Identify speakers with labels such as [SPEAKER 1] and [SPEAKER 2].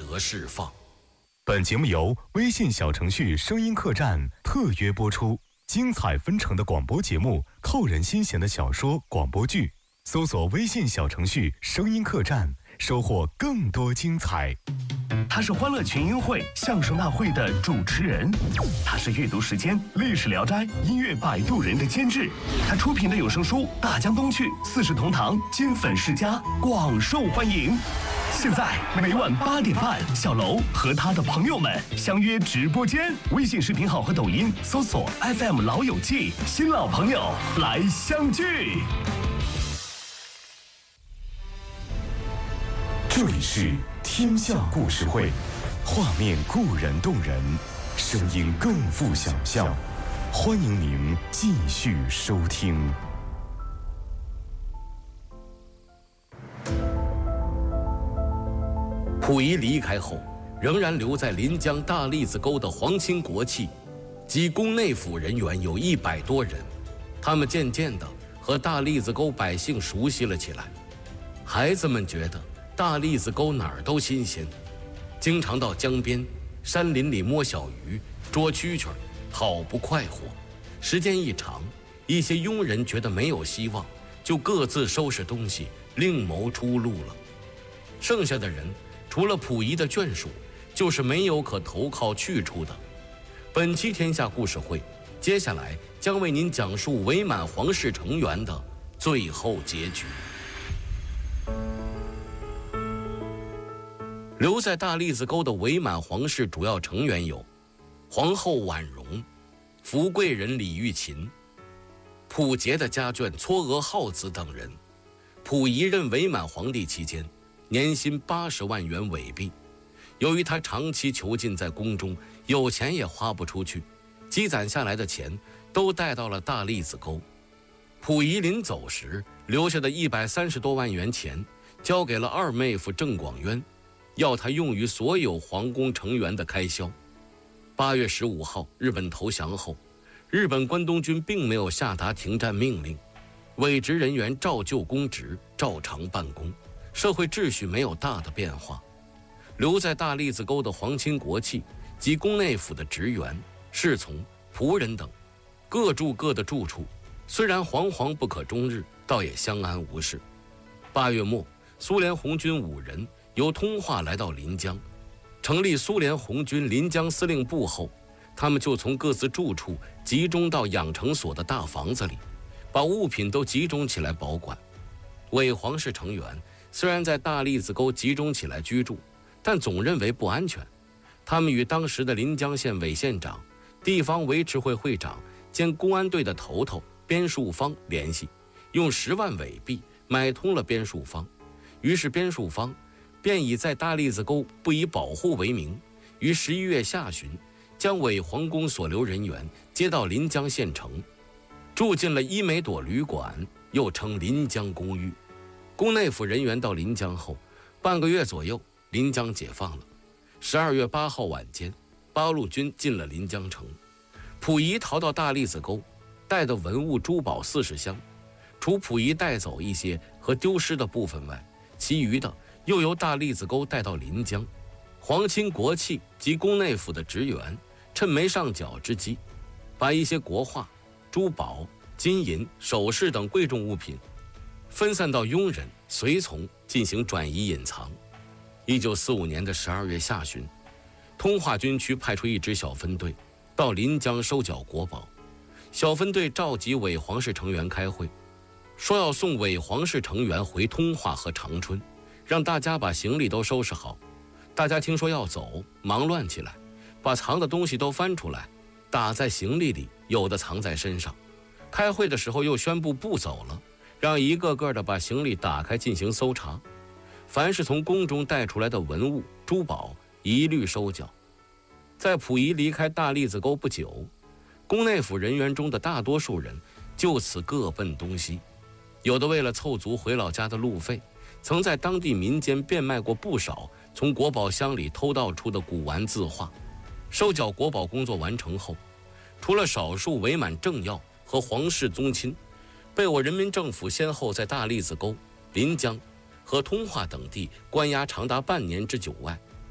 [SPEAKER 1] 得释放。
[SPEAKER 2] 本节目由微信小程序声音客栈特约播出，精彩纷呈的广播节目，扣人心弦的小说广播剧，搜索微信小程序声音客栈，收获更多精彩。
[SPEAKER 3] 他是欢乐群英会相声大会的主持人，他是阅读时间历史聊斋音乐摆渡人的监制，他出品的有声书《大江东去》四世同堂金粉世家广受欢迎。现在每晚8点半，小楼和他的朋友们相约直播间，微信视频号和抖音搜索 FM 老友记，新老朋友来相聚。
[SPEAKER 2] 这里是天下故事会，画面固然动人，声音更富想象。欢迎您继续收听。
[SPEAKER 1] 溥仪离开后，仍然留在临江大栗子沟的皇亲国戚及宫内府人员有100多人，他们渐渐地和大栗子沟百姓熟悉了起来。孩子们觉得大栗子沟哪儿都新鲜，经常到江边、山林里摸小鱼、捉蛐蛐，好不快活。时间一长，一些庸人觉得没有希望，就各自收拾东西，另谋出路了。剩下的人，除了溥仪的眷属，就是没有可投靠去处的。本期天下故事会，接下来将为您讲述伪满皇室成员的最后结局。留在大栗子沟的伪满皇室主要成员有皇后婉容、福贵人李玉琴、溥杰的家眷嵯峨浩子等人。溥仪任伪满皇帝期间，年薪80万元伪币。由于他长期囚禁在宫中，有钱也花不出去，积攒下来的钱都带到了大栗子沟。溥仪临走时留下的130多万元钱，交给了二妹夫郑广渊，要他用于所有皇宫成员的开销。8月15号，日本投降后，日本关东军并没有下达停战命令，伪职人员照旧公职，照常办公，社会秩序没有大的变化。留在大栗子沟的皇亲国戚及宫内府的职员、侍从、仆人等，各住各的住处，虽然惶惶不可终日，倒也相安无事。8月末，苏联红军5人由通化来到临江，成立苏联红军临江司令部后，他们就从各自住处集中到养成所的大房子里，把物品都集中起来保管。伪皇室成员虽然在大栗子沟集中起来居住，但总认为不安全。他们与当时的临江县委县长、地方维持会会长兼公安队的头头边树芳联系，用10万伪币买通了边树芳。于是边树芳便以在大栗子沟不以保护为名，于11月下旬将伪皇宫所留人员接到临江县城，住进了伊美朵旅馆，又称临江公寓。宫内府人员到临江后，半个月左右，临江解放了。12月8号晚间，八路军进了临江城。溥仪逃到大栗子沟，带的文物珠宝40箱，除溥仪带走一些和丢失的部分外，其余的又由大栗子沟带到临江。皇亲国戚及宫内府的职员趁没上缴之机，把一些国画、珠宝、金银、首饰等贵重物品分散到佣人、随从进行转移隐藏。1945年的12月下旬，通化军区派出一支小分队到临江收缴国宝。小分队召集伪皇室成员开会，说要送伪皇室成员回通化和长春，让大家把行李都收拾好。大家听说要走，忙乱起来，把藏的东西都翻出来，打在行李里，有的藏在身上。开会的时候又宣布不走了，让一个个的把行李打开进行搜查，凡是从宫中带出来的文物、珠宝，一律收缴。在溥仪离开大栗子沟不久，宫内府人员中的大多数人就此各奔东西，有的为了凑足回老家的路费，曾在当地民间变卖过不少从国宝箱里偷盗出的古玩字画。收缴国宝工作完成后，除了少数伪满政要和皇室宗亲被我人民政府先后在大栗子沟、临江和通化等地关押长达半年之久外，